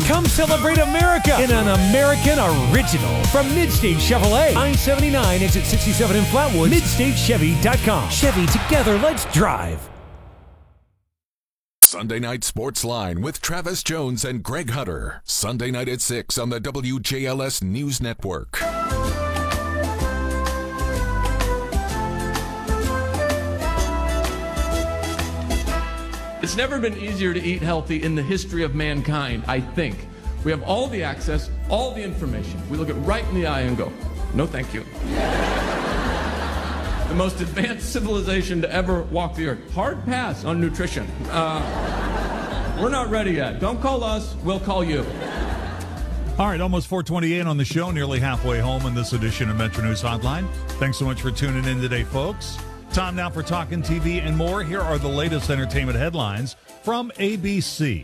Come celebrate America in an American original from Midstate Chevrolet. I-79 exit 67 in Flatwood. MidstateChevy.com. Chevy, together, let's drive. Sunday Night Sports Line with Travis Jones and Greg Hunter. Sunday night at 6 on the WJLS News Network. It's never been easier to eat healthy in the history of mankind, I think. We have all the access, all the information. We look it right in the eye and go, no thank you. The most advanced civilization to ever walk the earth. Hard pass on nutrition. We're not ready yet. Don't call us, we'll call you. All right, almost 4:28 on the show, nearly halfway home in this edition of Metro News Hotline. Thanks so much for tuning in today, folks. Time now for Talkin' TV and more. Here are the latest entertainment headlines from ABC.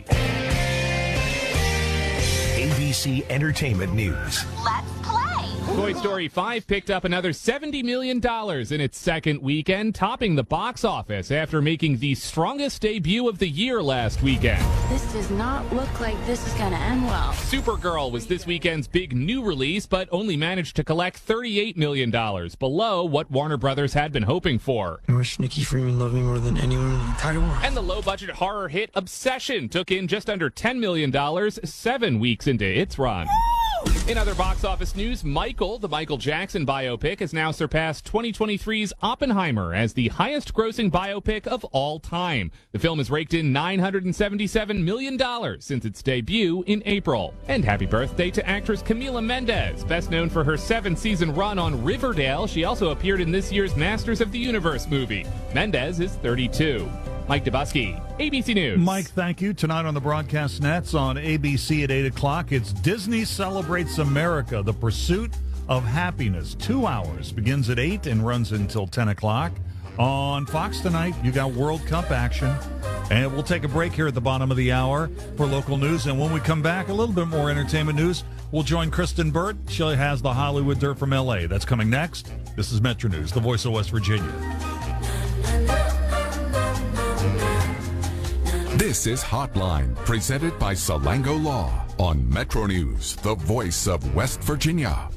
ABC Entertainment News. Let's play. Toy Story 5 picked up another $70 million in its second weekend, topping the box office after making the strongest debut of the year last weekend. This does not look like this is going to end well. Supergirl was this weekend's big new release, but only managed to collect $38 million, below what Warner Brothers had been hoping for. I wish Nikki Freeman loved me more than anyone in the entire world. And the low-budget horror hit Obsession took in just under $10 million 7 weeks into its run. In other box office news, Michael, the Michael Jackson biopic, has now surpassed 2023's Oppenheimer as the highest-grossing biopic of all time. The film has raked in $977 million since its debut in April. And happy birthday to actress Camila Mendes. Best known for her 7-season run on Riverdale, she also appeared in this year's Masters of the Universe movie. Mendes is 32. Mike Dubusky, ABC News. Mike, thank you. Tonight on the broadcast nets on ABC at 8 o'clock, it's Disney Celebrates America, The Pursuit of Happiness. 2 hours. Begins at 8 and runs until 10 o'clock. On Fox tonight, you got World Cup action. And we'll take a break here at the bottom of the hour for local news. And when we come back, a little bit more entertainment news. We'll join Kristen Burt. She has the Hollywood Dirt from L.A. That's coming next. This is Metro News, the voice of West Virginia. This is Hotline, presented by Salango Law on Metro News, the voice of West Virginia.